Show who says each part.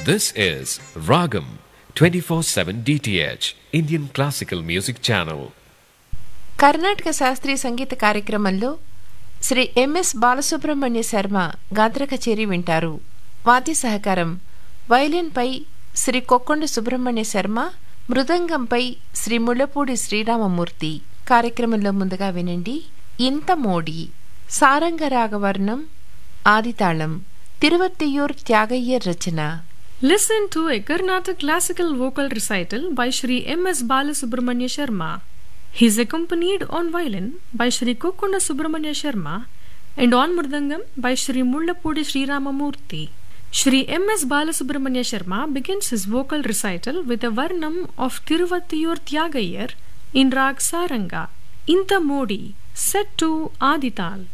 Speaker 1: This is Ragam 24/7 DTH Indian Classical Music Channel.
Speaker 2: Karnataka శాస్త్రీయ సంగీత కార్యక్రమంలో Shri MS Balasubrahmanya Sharma గాత్ర కచేరీ వింటారు. వాద్య సహకారం వయలిన్పై శ్రీ కొక్కొండ సుబ్రహ్మణ్య శర్మ, మృదంగంపై శ్రీ ముళ్లపూడి శ్రీరామమూర్తి. కార్యక్రమంలో ముందుగా వినండి ఇంత మోడి, సారంగ రాగవర్ణం, ఆదితాళం, తిరువత్తియూర్ త్యాగయ్యర్ రచన.
Speaker 3: Listen to a Carnatic classical vocal recital by Shri M.S. Balasubramanya Sharma. He is accompanied on violin by Shri Kokkonda Subramanya Sharma and on mridangam by Shri Mullapudi Sri Ramamurthy. Shri M.S. Balasubramanya Sharma begins his vocal recital with a varnam of Tiruvattiyur Tyagayyar in Rag Saranga, Inta Modi, set to Adital.